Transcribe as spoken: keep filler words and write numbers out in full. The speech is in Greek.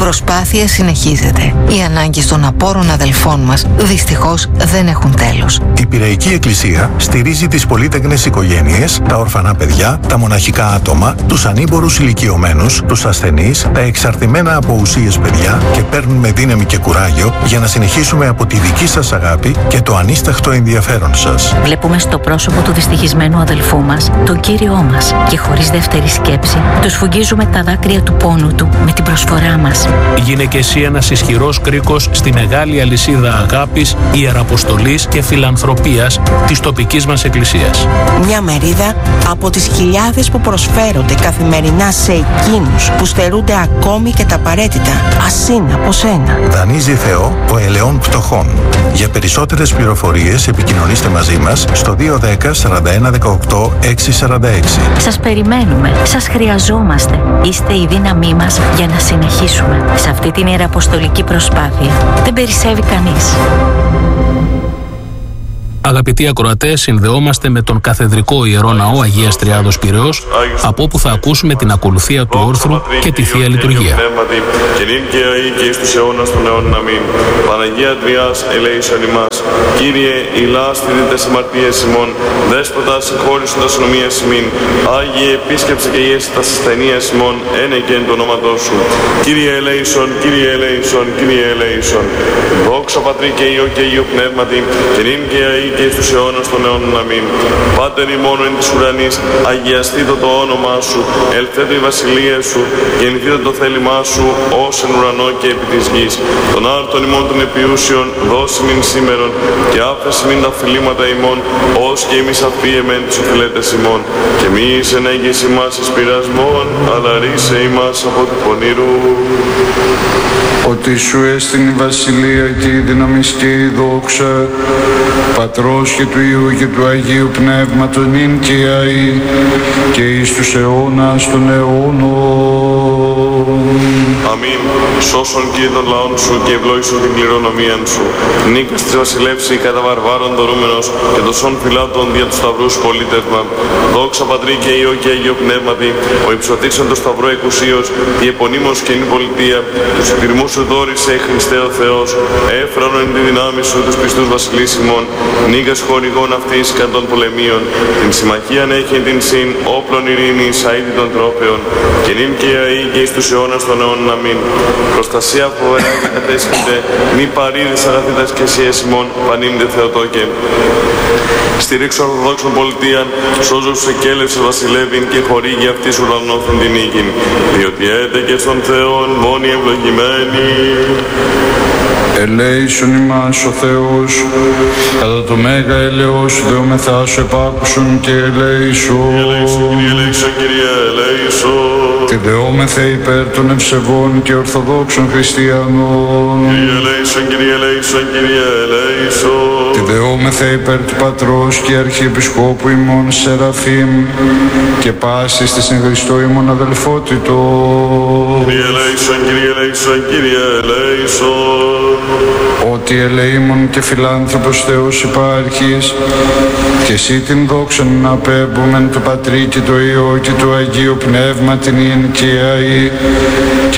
προσπάθεια συνεχίζεται. Οι ανάγκες των απόρων αδελφών μας δυστυχώς δεν έχουν τέλος. Η Πειραϊκή Εκκλησία στηρίζει τις πολύτεκνες οικογένειες, τα ορφανά παιδιά, τα μοναχικά άτομα, τους ανήμπορους ηλικιωμένους, τους ασθενείς, τα εξαρτημένα από ουσίες παιδιά και παίρνουμε δύναμη και κουράγιο για να συνεχίσουμε από τη δική σας αγάπη και το ανίσταχτο ενδιαφέρον σας. Βλέπουμε στο πρόσωπο του δυστυχισμένου αδελφού μας τον Κύριό μας και χωρίς δεύτερη σκέψη του σφουγγίζουμε τα δάκρυα του πόνου του με την προσφορά μας. Γίνε και εσύ ένας ισχυρός κρίκος στη μεγάλη αλυσίδα αγάπης, ιεραποστολής και φιλανθρωπίας της τοπικής μας εκκλησίας. Μια μερίδα από τις χιλιάδες που προσφέρονται καθημερινά σε εκείνους που στερούνται ακόμη και τα απαραίτητα. Ας είναι από σένα. Δανείζει Θεό ο ελαιών πτωχών. Για περισσότερες πληροφορίες επικοινωνήστε μαζί μας στο δύο ένα μηδέν σαράντα ένα δεκαοκτώ έξι σαράντα έξι. Σας περιμένουμε, σας χρειαζόμαστε. Είστε η δύναμή μας για να συνεχίσουμε. Σε αυτή την ιεραποστολική προσπάθεια δεν περισσεύει κανείς. Αγαπητοί ακροατές, συνδεόμαστε με τον Καθεδρικό Ιερό Ναό Αγίας Τριάδος Πειραιώς, από όπου θα ακούσουμε την ακολουθία του όρθρου και τη Θεία Λειτουργία. Παναγία Τριάς, ελέησον ημάς. Κύριε, ηλάς θητήτες αμαρτίες ημών, δέσποτας εχώρισον τας ονομίας ημίν, Άγιε επίσκεψε και ιέσει τας ασθενείας ημών, ένεκεν το όνοματό σου. Κύριε ελέησον, Κύριε ελέησον, Κύριε ελέησον. Δόξα Πατρί και Υιό και Υιό Πνεύματι, και νυν και αεί και εις τους αιώνας των αιώνων. Αμήν. Πάτερ ημών εν της ουρανής, αγιαστήτω το όνομά σου, ελθέτω η βασιλεία σου, γεννηθήτω το θέλημά σου, ως εν ουρανό και επί της γης. Τον άρτον ημών των επιούσιων, δώσει μην σήμερον, και άφεση μην τα φιλήματα ημών, ως και εμείς αφίεμεν τους οφειλέτες ημών. Και μη εις ενέγγιες ημάς εις πειρασμών, αλλά ρίσε ημάς από του πονηρού. Ότι σου έστειν η βασιλεία και η δύναμη και η δόξα, Πατρός και του Υιού και του Αγίου Πνεύματος νυν και αεί και εις τους αιώνας των αιώνων. Αμήν. Σώσον Κύριε των λαών σου και ευλόγησον την κληρονομίαν σου. Νίκας της βασιλεύση κατά βαρβάρων δωρούμενος και των σών φυλάτων δια του σταυρού σου πολίτευμα. Δόξα Πατρί και Υιό και Αγίο Πνεύματι, ο υψωτήσαν το σταυρό εκουσίως, η επωνύμως και η πολιτεία, τους υπηρμούς σου δόρισε Χριστέ ο Θεός, έφρανον εν τη δυνάμει σου τους πιστούς βασιλείς ημών, νίκας χορηγών αυτής κατά των πολεμίων, την συμμαχίαν έχει την συν, όπλων ειρήνης, αήτη των τρόπεων, και νυν και αεί και εις τους αιώνας των αιώνων. Αμήν. Προστασία φοβερά και κατέσχεται, μη παρήδης αγαθήτας και εσύ εσημών, πανίμνητε Θεοτόκε. Στηρίξω ορθοδόξων πολιτείαν, σώζω τους εκέλευσες βασιλεύειν και χορήγει αυτής ουρανόθεν την νίκην, διότι έτεκε στον Θεόν μόνοι ευλογημένοι. Ελέησον ημάς ο Θεός, κατά το μέγα έλεος σου δεόμεθά σου επάκουσον και ελέησον. Ελέησον Κύριε, ελέησον Κύριε, ελέησον. Τη δεόμεθα υπέρ των ευσεβών και ορθοδόξων χριστιανών. Κύριε ελέησον, Κύριε ελέησον, Κύριε ελέησον. Τη δεόμεθα υπέρ του Πατρός και Αρχιεπισκόπου ημών Σεραφείμ και πάσης της εν Χριστώ ημών αδελφότητος. Κύριε ελέησον, Κύριε ελέησον, Κύριε ελέησον. Ότι ελεήμων και φιλάνθρωπος Θεός υπάρχεις και εσύ την δόξα να απέμπομεν το Πατρί και το Υιό και το Αγίο Πνεύμα την ίν και αεί και